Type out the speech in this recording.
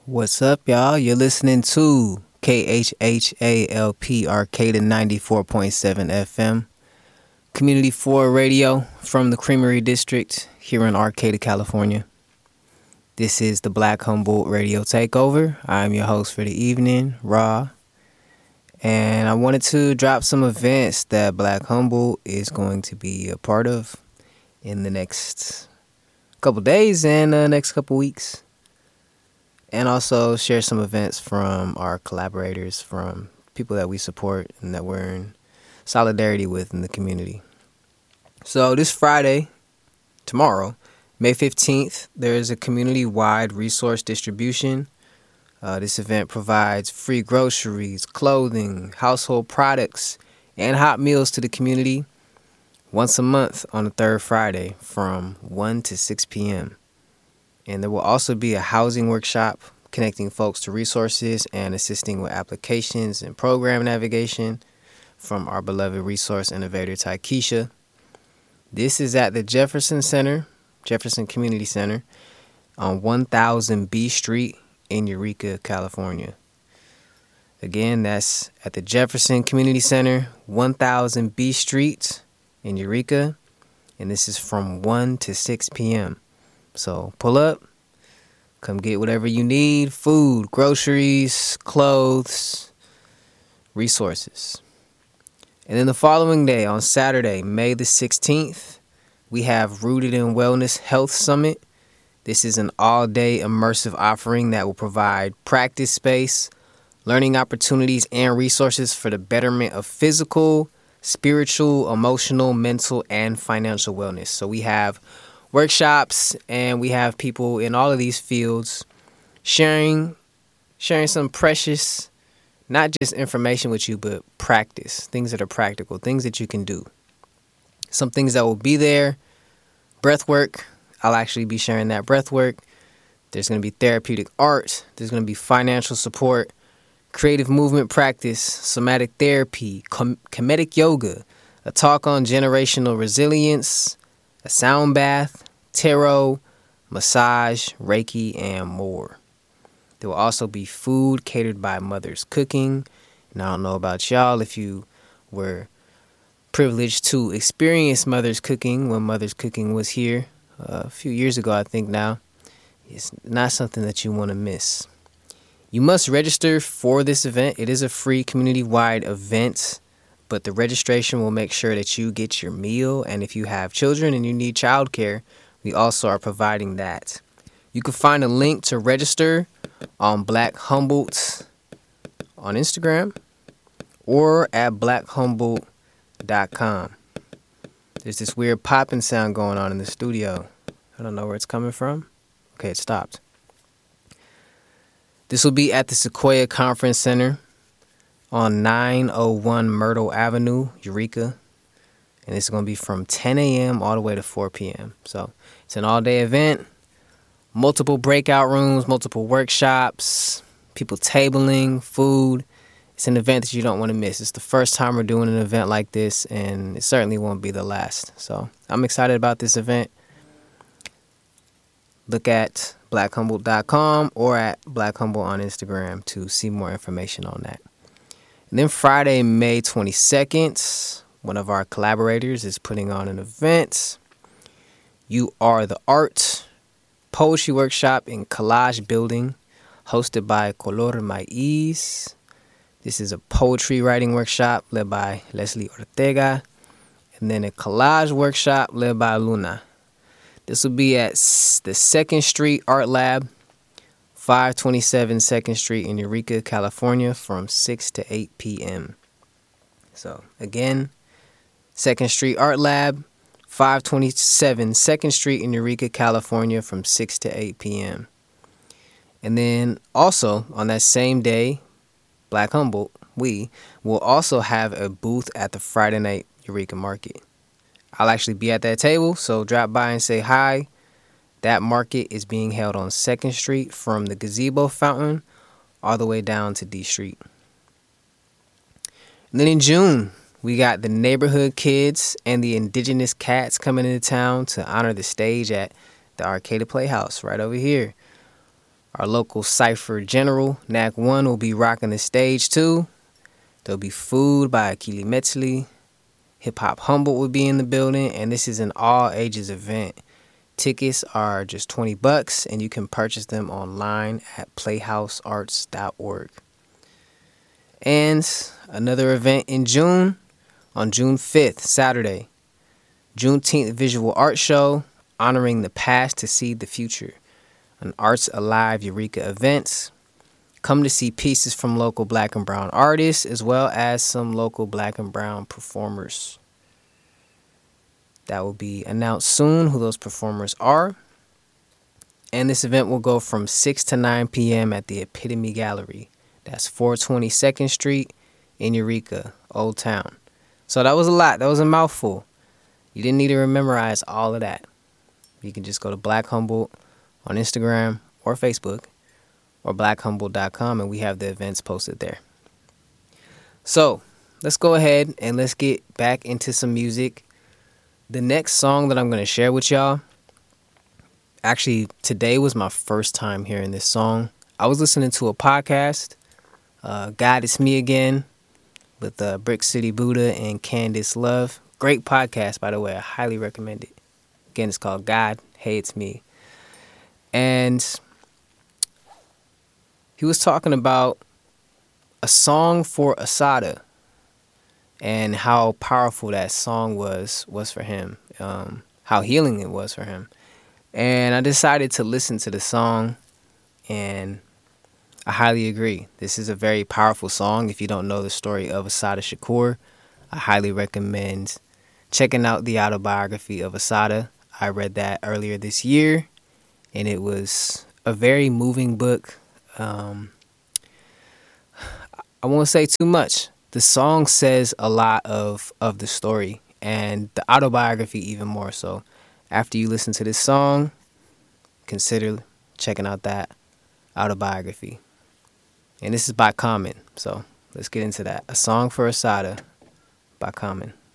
What's up, y'all? You're listening to KHHALP Arcata 94.7 FM, Community 4 Radio from the Creamery District here in Arcata, California. This is the Black Humboldt Radio Takeover. I'm your host for the evening, Ra. And I wanted to drop some events that Black Humboldt is going to be a part of in the next couple days and the next couple weeks. And also share some events from our collaborators, from people that we support and that we're in solidarity with in the community. So this Friday, tomorrow, May 15th, there is a community-wide resource distribution. This event provides free groceries, clothing, household products, and hot meals to the community once a month on the third Friday from 1 to 6 p.m. And there will also be a housing workshop connecting folks to resources and assisting with applications and program navigation from our beloved resource innovator, Taikisha. This is at the Jefferson Community Center on 1000 B Street in Eureka, California. Again, that's at the Jefferson Community Center, 1000 B Street in Eureka. And this is from 1 to 6 p.m. So pull up, come get whatever you need, food, groceries, clothes, resources. And then the following day, on Saturday, May the 16th, we have Rooted in Wellness Health Summit. This is an all-day immersive offering that will provide practice space, learning opportunities, and resources for the betterment of physical, spiritual, emotional, mental, and financial wellness. So we have workshops, and we have people in all of these fields sharing some precious, not just information with you, but practice, things that are practical, things that you can do. Some things that will be there: breath work. I'll actually be sharing that breath work. There's going to be therapeutic art. There's going to be financial support, creative movement practice, somatic therapy, comedic yoga, a talk on generational resilience, a sound bath, tarot, massage, Reiki, and more. There will also be food catered by Mother's Cooking. And I don't know about y'all if you were privileged to experience Mother's Cooking when Mother's Cooking was here a few years ago, I think now. It's not something that you want to miss. You must register for this event. It is a free community-wide event, but the registration will make sure that you get your meal. And if you have children and you need childcare, we also are providing that. You can find a link to register on Black Humboldt on Instagram or at blackhumboldt.com. There's this weird popping sound going on in the studio. I don't know where it's coming from. Okay, it stopped. This will be at the Sequoia Conference Center on 901 Myrtle Avenue, Eureka. And it's going to be from 10 a.m. all the way to 4 p.m. So it's an all-day event, multiple breakout rooms, multiple workshops, people tabling, food. It's an event that you don't want to miss. It's the first time we're doing an event like this, and it certainly won't be the last. So I'm excited about this event. Look at blackhumboldt.com or at Black Humboldt on Instagram to see more information on that. And then Friday, May 22nd, one of our collaborators is putting on an event. You Are the Art Poetry Workshop in Collage Building, hosted by Color Maíz. This is a poetry writing workshop led by Leslie Ortega, and then a collage workshop led by Luna. This will be at the 2nd Street Art Lab, 527 2nd Street in Eureka, California, from 6 to 8 p.m. So, again, 2nd Street Art Lab, 527 2nd Street in Eureka, California, from 6 to 8 p.m. And then also, on that same day, Black Humboldt, we will also have a booth at the Friday Night Eureka Market. I'll actually be at that table, so drop by and say hi. That market is being held on 2nd Street from the gazebo fountain all the way down to D Street. And then in June, we got the neighborhood kids and the indigenous cats coming into town to honor the stage at the Arcata Playhouse right over here. Our local Cypher General, Knack 1, will be rocking the stage too. There'll be food by Akili Metzli. Hip Hop Humboldt will be in the building, and this is an all ages event. Tickets are just $20, and you can purchase them online at playhousearts.org. And another event in June, on June 5th, Saturday, Juneteenth Visual Art Show, Honoring the Past to Seed the Future, an Arts Alive Eureka events. Come to see pieces from local black and brown artists, as well as some local black and brown performers. That will be announced soon who those performers are. And this event will go from 6 to 9 p.m. at the Epitome Gallery. That's 420 2nd Street in Eureka, Old Town. So that was a lot. That was a mouthful. You didn't need to memorize all of that. You can just go to Black Humboldt on Instagram or Facebook or blackhumboldt.com, and we have the events posted there. So let's go ahead and let's get back into some music. The next song that I'm going to share with y'all, actually, today was my first time hearing this song. I was listening to a podcast, God, It's Me Again, with Brick City Buddha and Candace Love. Great podcast, by the way. I highly recommend it. Again, it's called God, Hey, It's Me. And he was talking about a song for Assata and how powerful that song was for him, how healing it was for him. And I decided to listen to the song, and I highly agree. This is a very powerful song. If you don't know the story of Assata Shakur, I highly recommend checking out the autobiography of Assata. I read that earlier this year, and it was a very moving book. I won't say too much. The song says a lot of the story, and the autobiography even more so. After you listen to this song, consider checking out that autobiography. And this is by Common, so let's get into that. A Song for Assata by Common.